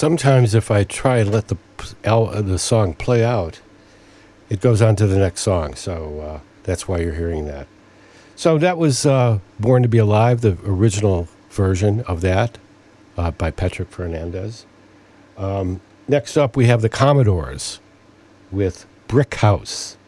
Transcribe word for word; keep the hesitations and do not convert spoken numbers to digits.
sometimes if I try and let the al- the song play out, it goes on to the next song. So uh, that's why you're hearing that. So that was uh, Born to Be Alive, the original version of that uh, by Patrick Fernandez. Um, next up, we have the Commodores with Brick House.